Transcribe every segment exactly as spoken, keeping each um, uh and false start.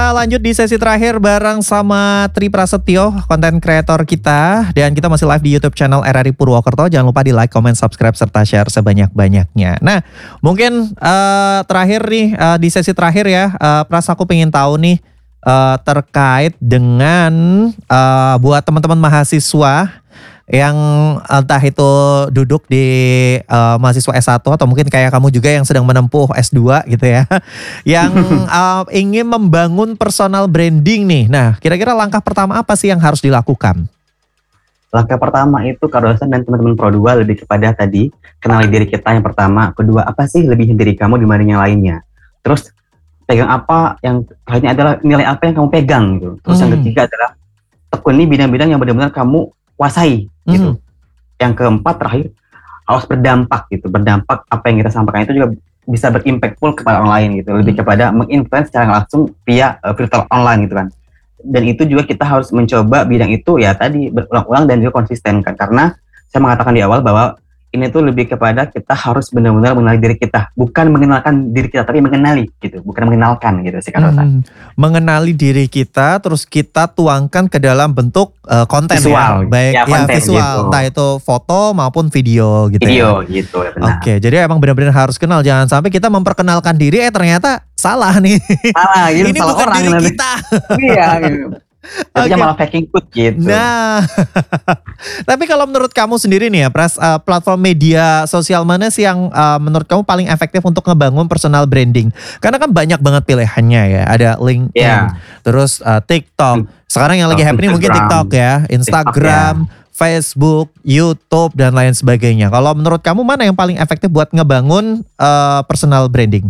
Lanjut di sesi terakhir bareng sama Tri Prasetyo, konten kreator kita. Dan kita masih live di YouTube channel R R I Purwokerto. Jangan lupa di like, comment, subscribe, serta share sebanyak-banyaknya. Nah, mungkin uh, terakhir nih, uh, di sesi terakhir ya, uh, Pras aku pengen tahu nih, uh, terkait dengan uh, buat teman-teman mahasiswa yang entah itu duduk di uh, mahasiswa S satu atau mungkin kayak kamu juga yang sedang menempuh S dua gitu ya. Yang uh, ingin membangun personal branding nih. Nah, kira-kira langkah pertama apa sih yang harus dilakukan? Langkah pertama itu Kak Rosan dan teman-teman Pro dua lebih kepada tadi, kenali diri kita yang pertama. Kedua, apa sih lebihin diri kamu dibanding yang lainnya. Terus, pegang apa, yang lainnya adalah nilai apa yang kamu pegang gitu. Terus hmm. yang ketiga adalah tekuni bidang-bidang yang benar-benar kamu kuasai gitu. Mm. Yang keempat terakhir harus berdampak gitu. Berdampak apa yang kita sampaikan itu juga bisa berimpactful kepada orang lain gitu. Lebih mm. kepada menginfluence secara langsung via uh, virtual online gitu kan. Dan itu juga kita harus mencoba bidang itu ya tadi berulang-ulang dan juga konsisten kan. Karena saya mengatakan di awal bahwa ini tuh lebih kepada kita harus benar-benar mengenali diri kita, bukan mengenalkan diri kita, tapi mengenali gitu, bukan mengenalkan gitu sih Kak Rosa. Hmm, mengenali diri kita, terus kita tuangkan ke dalam bentuk uh, konten visual, ya, baik ya, ya visual, gitu. Entah itu foto maupun video gitu. Video ya. gitu. Ya, benar. Oke, jadi emang benar-benar harus kenal, jangan sampai kita memperkenalkan diri, eh ternyata salah nih. Salah, gitu, ini salah bukan orang diri nanti. kita. Iya. Gitu. Jadinya okay. malah faking food gitu. Nah, tapi kalau menurut kamu sendiri nih ya, Pras, uh, platform media sosial mana sih yang uh, menurut kamu paling efektif untuk ngebangun personal branding? Karena kan banyak banget pilihannya ya. Ada LinkedIn, yeah. terus uh, TikTok. Sekarang yang lagi oh, happening mungkin TikTok ya, Instagram, TikTok, ya. Facebook, YouTube dan lain sebagainya. Kalau menurut kamu mana yang paling efektif buat ngebangun uh, personal branding?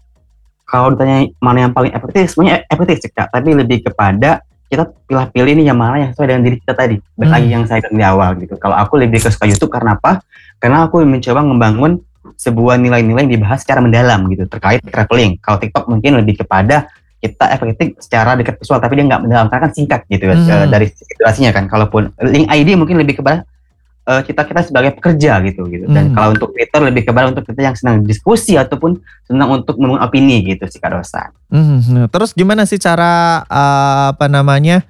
Kalau ditanya mana yang paling efektif, semuanya efektif sih Kak. Tapi lebih kepada kita pilih-pilih nih yang mana yang sesuai dengan diri kita tadi. Bagi hmm. yang saya bilang di awal gitu. Kalau aku lebih ke suka YouTube karena apa? Karena aku mencoba membangun sebuah nilai-nilai yang dibahas secara mendalam gitu terkait traveling. Kalau TikTok mungkin lebih kepada kita efektif secara dekat visual, tapi dia nggak mendalam karena kan singkat gitu hmm. ya, dari durasinya kan. Kalaupun link I D mungkin lebih kepada uh, kita kita sebagai pekerja gitu gitu. Dan hmm. kalau untuk Twitter lebih kepada untuk kita yang senang diskusi ataupun senang untuk membangun opini gitu sih Kak Rosan. Hmm. Terus gimana sih cara uh, apa namanya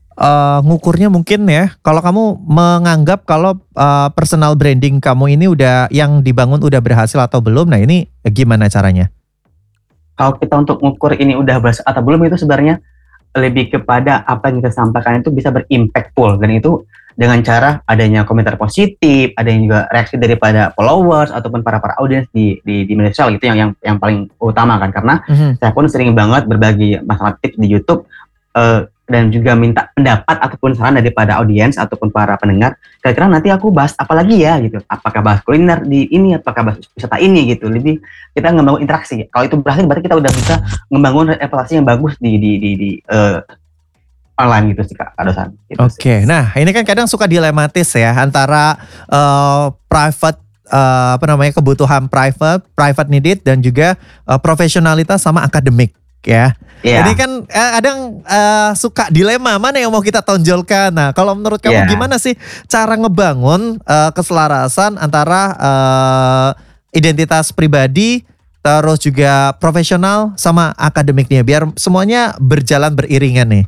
uh, ngukurnya mungkin ya? Kalau kamu menganggap kalau uh, personal branding kamu ini udah yang dibangun udah berhasil atau belum? Nah ini gimana caranya? Kalau kita untuk ngukur ini udah berhasil atau belum itu sebenarnya lebih kepada apa yang kita sampaikan itu bisa berimpactful, dan itu dengan cara adanya komentar positif, adanya juga reaksi daripada followers ataupun para para audiens di di di media sosial, itu yang yang yang paling utama kan. Karena mm-hmm. saya pun sering banget berbagi masalah tips di YouTube uh, dan juga minta pendapat ataupun saran daripada audiens ataupun para pendengar. Kira-kira nanti aku bahas apa lagi ya gitu. Apakah bahas kuliner di ini, apakah bahas wisata ini gitu. Lebih kita membangun interaksi. Kalau itu berhasil berarti kita udah bisa membangun reputasi yang bagus di di di, di uh, online gitu sih Kak Dosan. Gitu. Oke, okay. Nah ini kan kadang suka dilematis ya antara uh, private uh, apa namanya kebutuhan private, private needed dan juga uh, profesionalitas sama akademik ya. Yeah. Ini kan eh, kadang uh, suka dilema mana yang mau kita tonjolkan. Nah kalau menurut kamu yeah. gimana sih cara ngebangun uh, keselarasan antara uh, identitas pribadi terus juga profesional sama akademiknya biar semuanya berjalan beriringan nih?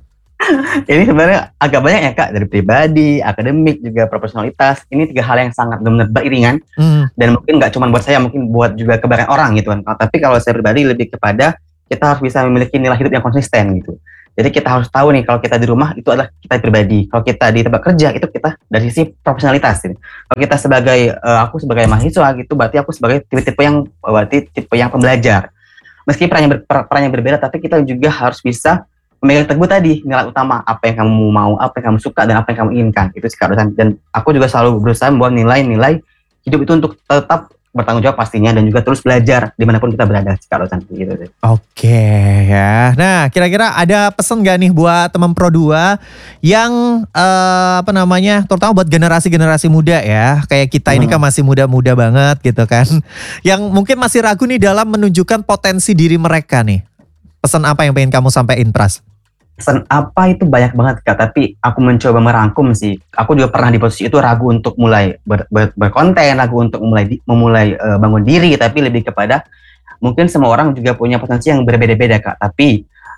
Ini sebenarnya agak banyak ya Kak, dari pribadi, akademik, juga profesionalitas. Ini tiga hal yang sangat benar-benar beriringan hmm. dan mungkin nggak cuma buat saya, mungkin buat juga kebanyakan orang gitu kan. Tapi kalau saya pribadi lebih kepada kita harus bisa memiliki nilai hidup yang konsisten gitu. Jadi kita harus tahu nih kalau kita di rumah itu adalah kita pribadi, kalau kita di tempat kerja itu kita dari sisi profesionalitas gitu. Kalau kita sebagai uh, aku sebagai mahasiswa gitu, berarti aku sebagai tipe-tipe yang berarti tipe yang pembelajar. Meski perannya ber, perannya berbeda, tapi kita juga harus bisa memegang teguh tadi nilai utama, apa yang kamu mau, apa yang kamu suka dan apa yang kamu inginkan. Itu sih Kak Dosan. Dan aku juga selalu berusaha membuat nilai-nilai hidup itu untuk tetap bertanggung jawab pastinya dan juga terus belajar dimanapun kita berada sih Kak Dosan. Gitu sih. Oke ya. Nah kira-kira ada pesan gak nih buat teman Pro dua yang uh, apa namanya terutama buat generasi-generasi muda ya, kayak kita hmm. ini kan masih muda-muda banget gitu kan, yang mungkin masih ragu nih dalam menunjukkan potensi diri mereka nih. Pesan apa yang pengen kamu sampaikan Pras? Pesan apa itu banyak banget Kak, tapi aku mencoba merangkum sih. Aku juga pernah di posisi itu, ragu untuk mulai ber, ber, berkonten, ragu untuk memulai di, memulai uh, bangun diri, tapi lebih kepada mungkin semua orang juga punya potensi yang berbeda-beda Kak. Tapi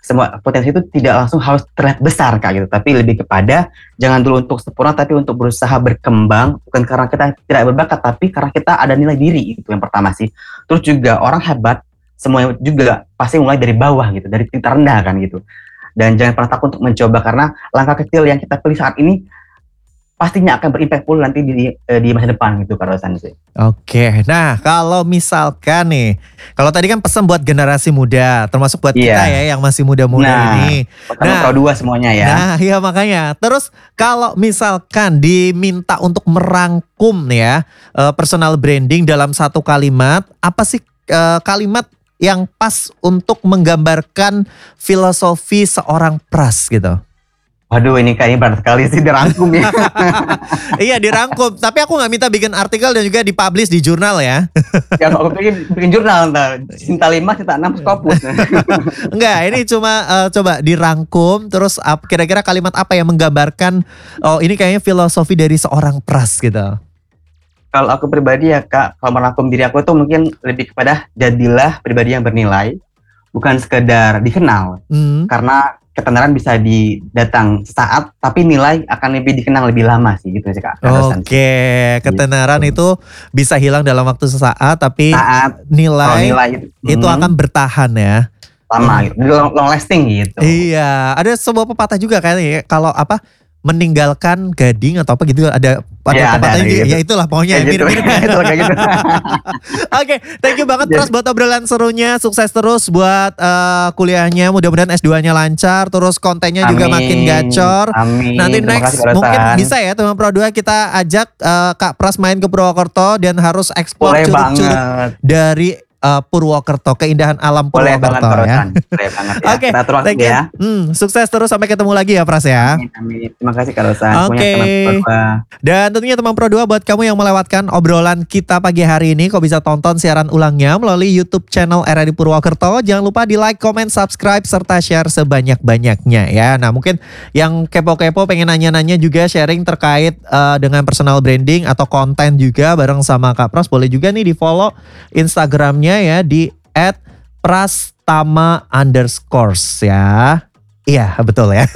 semua potensi itu tidak langsung harus terlihat besar Kak gitu, tapi lebih kepada jangan dulu untuk sempurna, tapi untuk berusaha berkembang, bukan karena kita tidak berbakat, tapi karena kita ada nilai diri, itu yang pertama sih. Terus juga orang hebat semuanya juga pasti mulai dari bawah gitu, dari titik rendah kan gitu. Dan jangan pernah takut untuk mencoba, karena langkah kecil yang kita pilih saat ini pastinya akan berimpact pula nanti di, di masa depan gitu Kak Rosan sih. Oke, nah kalau misalkan nih, kalau tadi kan pesan buat generasi muda, termasuk buat Iya. kita ya yang masih muda-muda Nah, ini. Nah, Pro dua semuanya ya. Nah, iya makanya. Terus kalau misalkan diminta untuk merangkum nih ya eh, personal branding dalam satu kalimat, apa sih eh, kalimat yang pas untuk menggambarkan filosofi seorang Pras gitu? Waduh, ini kayaknya berat sekali sih dirangkum ya. Iya dirangkum, tapi aku nggak minta bikin artikel dan juga dipublish di jurnal ya. Yang aku bikin, bikin jurnal ntar, cinta lima, cinta enam, Scopus. Enggak, ini cuma uh, coba dirangkum terus ap- kira-kira kalimat apa yang menggambarkan oh ini kayaknya filosofi dari seorang Pras gitu. Kalau aku pribadi ya Kak, kalau merangkum diri aku tuh mungkin lebih kepada jadilah pribadi yang bernilai, bukan sekedar dikenal. Hmm. Karena ketenaran bisa didatang sesaat, tapi nilai akan lebih dikenang lebih lama sih gitu sih Kak. Oke, ketenaran gitu. itu bisa hilang dalam waktu sesaat, tapi Saat nilai, nilai itu, itu hmm, akan bertahan ya. lama, gitu. long, long lasting gitu. Iya, ada sebuah pepatah juga kayaknya kalau apa meninggalkan gading atau apa gitu ada pada Ya, ada, pepatahnya ada gitu. gitu. Ya itulah pokoknya Kayak gitu. mirip-mirip. Itu kayak gitu. Oke, thank you banget Jadi- Pras buat obrolan serunya. Sukses terus buat eh, kuliahnya. Mudah-mudahan S dua-nya lancar. Terus kontennya juga Amin. makin gacor. Amin. Nanti Terima next kasih, Kak mungkin Rosan. bisa ya teman Pro dua kita ajak eh, Kak Pras main ke Purwokerto dan harus eksplor Boleh curug-curug banget. dari eh, Purwokerto, keindahan alam Boleh banget Purwokerto Kak ya. Rosan. Boleh banget ya. Oke, Kita atur waktu thank you. ya. Hmm, sukses terus sampai ketemu lagi ya Pras ya. Amin, amin. Terima kasih Kak Rosan. Oke. Punya teman berdua. Dan tentunya teman Pro dua buat kamu yang melewatkan obrolan kita pagi hari ini, kau bisa tonton siaran ulangnya melalui YouTube channel R R I Purwokerto. Jangan lupa di like, comment, subscribe, serta share sebanyak-banyaknya ya. Nah mungkin yang kepo-kepo pengen nanya-nanya juga sharing terkait uh, dengan personal branding atau konten juga bareng sama Kak Pras, boleh juga nih di follow Instagramnya ya di at prastama underscores ya. Iya betul ya.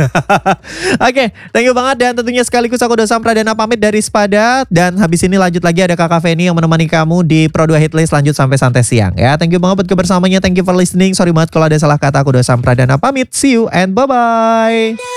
Oke, thank you banget dan tentunya sekaligus aku Dosam Pradana pamit dari Spada. Dan habis ini lanjut lagi ada Kakak Feni yang menemani kamu di Pro dua Hitlist lanjut sampai santai siang ya. Thank you banget buat kebersamaannya, thank you for listening. Sorry banget kalau ada salah kata, aku Dosam Pradana pamit. See you and bye-bye.